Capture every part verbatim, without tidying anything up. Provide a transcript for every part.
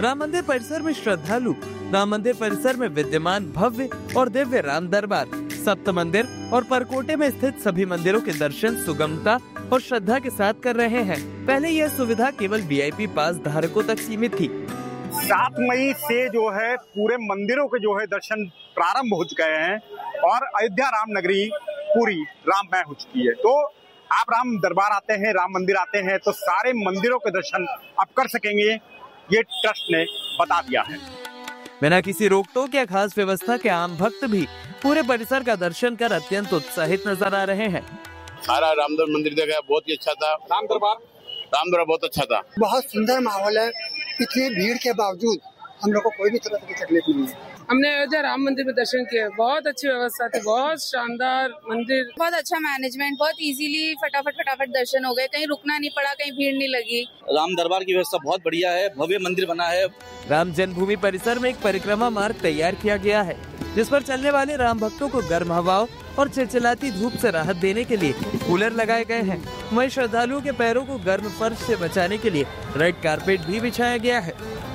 राम मंदिर परिसर में श्रद्धालु राम मंदिर परिसर में विद्यमान भव्य और दिव्य राम दरबार, सप्त मंदिर और परकोटे में स्थित सभी मंदिरों के दर्शन सुगमता और श्रद्धा के साथ कर रहे हैं। पहले यह सुविधा केवल वीआईपी पास धारकों तक सीमित थी। सात मई से जो है पूरे मंदिरों के जो है दर्शन प्रारंभ हो चुके हैं और अयोध्या राम नगरी पूरी राममय हो चुकी है। तो आप राम दरबार आते हैं, राम मंदिर आते हैं तो सारे मंदिरों के दर्शन आप कर सकेंगे, ये ट्रस्ट ने बता दिया है। बिना किसी रोक टोक या खास व्यवस्था के आम भक्त भी पूरे परिसर का दर्शन कर अत्यंत उत्साहित नजर आ रहे हैं। सारा रामदर मंदिर देखा, बहुत ही अच्छा था। राम दरबार राम दरबार बहुत अच्छा था। बहुत सुंदर माहौल है। इतनी भीड़ के बावजूद हम लोग को कोई भी तरह की तकलीफ नहीं है। हमने अयोध्या राम मंदिर में दर्शन किए, बहुत अच्छी व्यवस्था थी, बहुत शानदार मंदिर, बहुत अच्छा मैनेजमेंट, बहुत इजीली फटाफट फटाफट दर्शन हो गए, कहीं रुकना नहीं पड़ा, कहीं भीड़ नहीं लगी। राम दरबार की व्यवस्था बहुत बढ़िया है, भव्य मंदिर बना है। राम जन्मभूमि परिसर में एक परिक्रमा मार्ग तैयार किया गया है, जिस पर चलने वाले राम भक्तों को गर्म हवाओं और चिलचिलाती धूप से राहत देने के लिए कूलर लगाए गए हैं। वहीं श्रद्धालुओं के पैरों को गर्म फर्श से बचाने के लिए रेड कारपेट भी बिछाया गया है।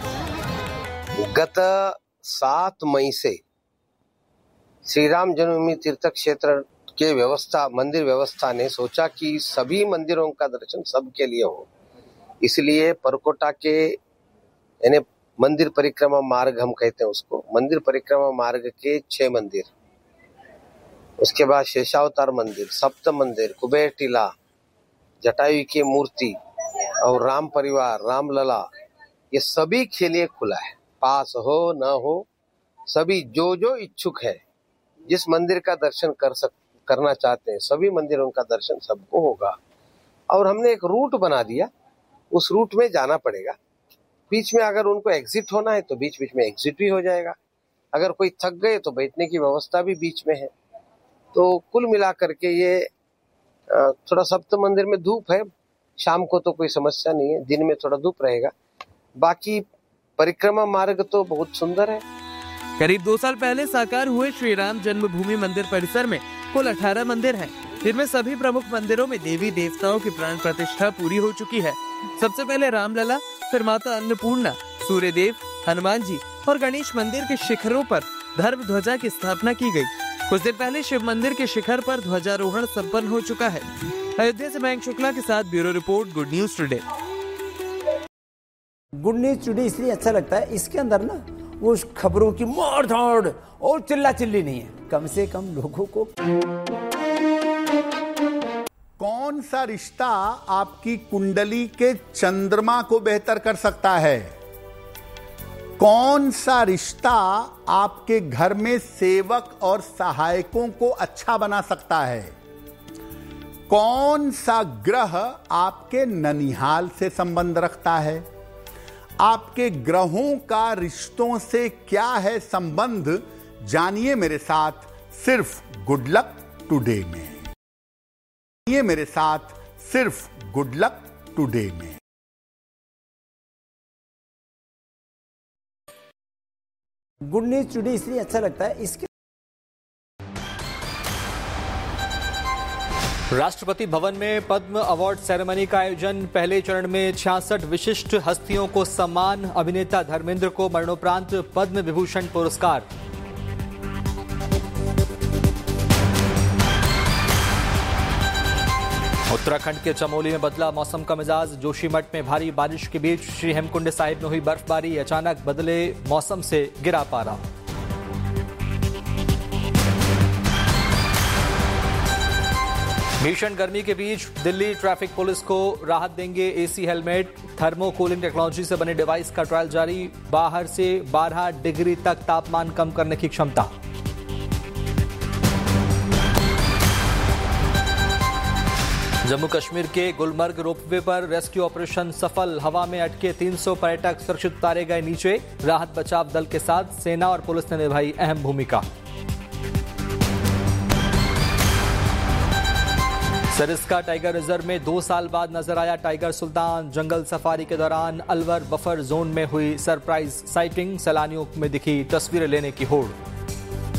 गत सात मई से श्री राम जन्मभूमि तीर्थ क्षेत्र के व्यवस्था मंदिर व्यवस्था ने सोचा कि सभी मंदिरों का दर्शन सबके लिए हो, इसलिए परकोटा के यानी मंदिर परिक्रमा मार्ग हम कहते हैं उसको, मंदिर परिक्रमा मार्ग के छह मंदिर, उसके बाद शेषावतार मंदिर, सप्त मंदिर, कुबेर टीला, जटायु की मूर्ति और राम परिवार, रामलला, ये सभी के लिए खुला है। पास हो न हो सभी जो जो इच्छुक है, जिस मंदिर का दर्शन कर सक करना चाहते हैं, सभी मंदिरों का दर्शन सबको होगा। और हमने एक रूट बना दिया, उस रूट में जाना पड़ेगा। बीच में अगर उनको एग्जिट होना है तो बीच बीच में एग्जिट भी हो जाएगा। अगर कोई थक गए तो बैठने की व्यवस्था भी बीच में है। तो कुल मिलाकर के ये थोड़ा सप्त मंदिर में धूप है, शाम को तो कोई समस्या नहीं है, दिन में थोड़ा धूप रहेगा। बाकी परिक्रमा मार्ग तो बहुत सुंदर है। करीब दो साल पहले साकार हुए श्री राम जन्मभूमि मंदिर परिसर में कुल अठारह मंदिर हैं, जिनमें सभी प्रमुख मंदिरों में देवी देवताओं की प्राण प्रतिष्ठा पूरी हो चुकी है। सबसे पहले रामलला, फिर माता अन्नपूर्णा, सूर्यदेव, हनुमान जी और गणेश मंदिर के शिखरों पर धर्म ध्वजा की स्थापना की गई। कुछ दिन पहले शिव मंदिर के शिखर पर ध्वजारोहण संपन्न हो चुका है। अयोध्या से मयंक शुक्ला के साथ bureau report, good news today. Good news today इसलिए अच्छा लगता है, इसके अंदर ना वो खबरों की मार धाड़ और चिल्ला चिल्ली नहीं है, कम से कम लोगों को। कौन सा रिश्ता आपकी कुंडली के चंद्रमा को बेहतर कर सकता है? कौन सा रिश्ता आपके घर में सेवक और सहायकों को अच्छा बना सकता है? कौन सा ग्रह आपके ननिहाल से संबंध रखता है? आपके ग्रहों का रिश्तों से क्या है संबंध, जानिए मेरे साथ सिर्फ गुड लक टुडे में। ये मेरे साथ सिर्फ गुड लक टुडे में। गुड न्यूज टुडे इसलिए अच्छा लगता है, इसके राष्ट्रपति भवन में पद्म अवार्ड सेरेमनी का आयोजन। पहले चरण में छियासठ विशिष्ट हस्तियों को सम्मान। अभिनेता धर्मेंद्र को मरणोपरांत पद्म विभूषण पुरस्कार। उत्तराखंड के चमोली में बदला मौसम का मिजाज। जोशीमठ में भारी बारिश के बीच श्री हेमकुंड साहिब में हुई बर्फबारी। अचानक बदले मौसम से गिरा पारा। भीषण गर्मी के बीच दिल्ली ट्रैफिक पुलिस को राहत देंगे एसी हेलमेट। थर्मोकूलिंग टेक्नोलॉजी से बने डिवाइस का ट्रायल जारी। बाहर से बारह डिग्री तक तापमान कम करने की क्षमता। जम्मू कश्मीर के गुलमर्ग रोपवे पर रेस्क्यू ऑपरेशन सफल। हवा में अटके तीन सौ पर्यटक सुरक्षित उतारे गए नीचे। राहत बचाव दल के साथ सेना और पुलिस ने निभाई अहम भूमिका। सरिस्का टाइगर रिजर्व में दो साल बाद नजर आया टाइगर सुल्तान। जंगल सफारी के दौरान अलवर बफर जोन में हुई सरप्राइज साइटिंग। सैलानियों में दिखी तस्वीरें लेने की होड़।